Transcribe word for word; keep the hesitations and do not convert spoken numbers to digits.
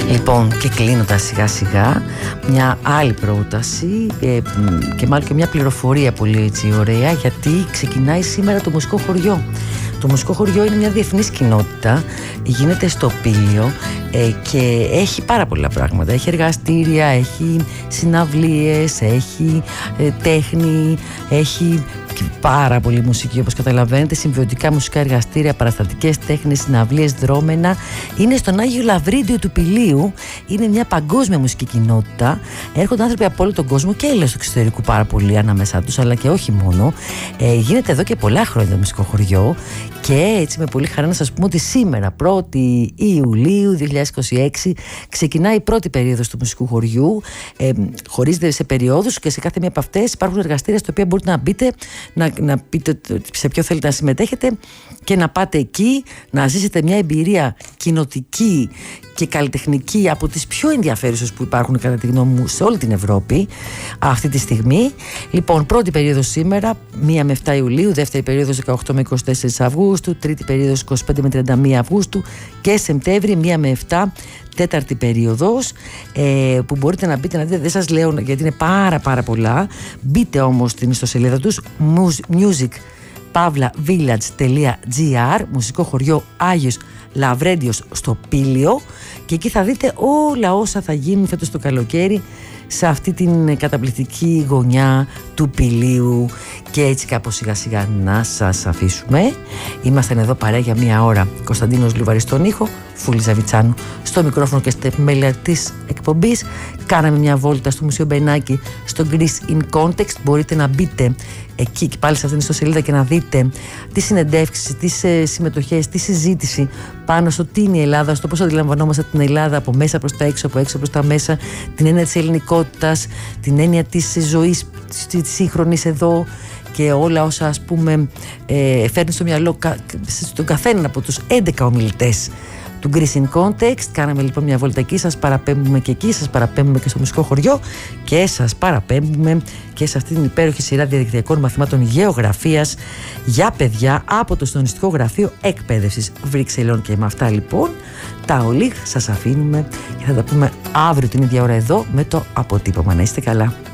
Λοιπόν, και κλείνοντας σιγά σιγά, μια άλλη πρόταση ε, και μάλλον και μια πληροφορία πολύ έτσι ωραία, γιατί ξεκινάει σήμερα το μουσικό χωριό. Το μουσικό χωριό είναι μια διεθνής κοινότητα, γίνεται στο Πήλιο ε, και έχει πάρα πολλά πράγματα. Έχει εργαστήρια, έχει συναυλίες, έχει ε, τέχνη, έχει και πάρα πολύ μουσική, όπως καταλαβαίνετε, συμβιωτικά μουσικά εργαστήρια, παραστατικές τέχνες, συναυλίες, δρόμενα. Είναι στον Άγιο Λαβρίδιο του Πηλίου. Είναι μια παγκόσμια μουσική κοινότητα. Έρχονται άνθρωποι από όλο τον κόσμο και έλεος του εξωτερικού πάρα πολύ ανάμεσά τους, αλλά και όχι μόνο. Ε, γίνεται εδώ και πολλά χρόνια το μουσικό χωριό. Και έτσι με πολύ χαρά να σας πούμε ότι σήμερα, πρώτη Ιουλίου δύο χιλιάδες είκοσι έξι, ξεκινάει η πρώτη περίοδος του μουσικού χωριού. Ε, χωρίζεται σε περιόδους και σε κάθε μία από αυτές υπάρχουν εργαστήρια στα οποία μπορείτε να μπείτε, να, να πείτε σε ποιο θέλετε να συμμετέχετε και να πάτε εκεί, να ζήσετε μια εμπειρία κοινοτική και καλλιτεχνική από τις πιο ενδιαφέρουσες που υπάρχουν κατά τη γνώμη μου σε όλη την Ευρώπη αυτή τη στιγμή. Λοιπόν, πρώτη περίοδος σήμερα, μία με επτά Ιουλίου, δεύτερη περίοδος δεκαοκτώ με είκοσι τέσσερα Αυγούστου, τρίτη περίοδος είκοσι πέντε με τριάντα μία Αυγούστου και Σεπτέμβρη, μία με επτά τέταρτη περίοδος, ε, που μπορείτε να μπείτε να δείτε. Δεν σας λέω γιατί είναι πάρα πάρα πολλά. Μπείτε όμως στην ιστοσελίδα τους music pavla village τελεία gr, μουσικό χωριό Άγιος Λαβρέντιος στο Πήλιο, και εκεί θα δείτε όλα όσα θα γίνουν φέτος το καλοκαίρι σε αυτή την καταπληκτική γωνιά του Πηλίου. Και έτσι κάπως σιγά σιγά να σας αφήσουμε. Είμαστε εδώ παρέα για μία ώρα. Κωνσταντίνος Λιουβαρής στον ήχο, Φούλη Ζαβιτσάνου στο μικρόφωνο και στα επιμέλεια της εκπομπής. Κάναμε μια βόλτα στο Μουσείο Μπενάκη, στο Greece in Context. Μπορείτε να μπείτε εκεί και πάλι σε αυτήν την ιστοσελίδα και να δείτε τις συνεντεύξεις, τις ε, συμμετοχές, τη συζήτηση πάνω στο τι είναι η Ελλάδα, στο πώς αντιλαμβανόμαστε την Ελλάδα από μέσα προς τα έξω, από έξω προς τα μέσα, την έννοια της ελληνικότητας, την έννοια της ζωής της σύγχρονης εδώ και όλα όσα ας πούμε ε, φέρνει στο μυαλό κα, στον καθένα από τους έντεκα ομιλητές του Greece in Context. Κάναμε λοιπόν μια βόλτα εκεί, σας παραπέμπουμε και εκεί, σας παραπέμπουμε και στο μουσικό χωριό και σας παραπέμπουμε και σε αυτή την υπέροχη σειρά διαδικτυακών μαθημάτων γεωγραφίας για παιδιά από το Συντονιστικό Γραφείο Εκπαίδευσης Βρυξελών. Και με αυτά λοιπόν τα ολίγ σας αφήνουμε και θα τα πούμε αύριο την ίδια ώρα εδώ με το αποτύπωμα. Να είστε καλά.